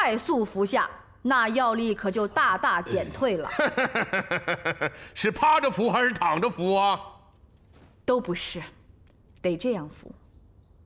快速服下，那药力可就大大减退了。 是趴着服还是躺着服啊？ 都不是，得这样服。